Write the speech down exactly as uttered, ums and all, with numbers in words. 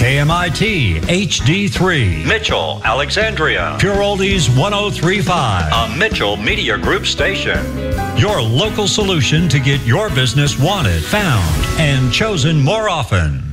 K M I T H D three, Mitchell, Alexandria. Pure Oldies one oh three point five, a Mitchell Media Group station. Your local solution to get your business wanted, found, and chosen more often.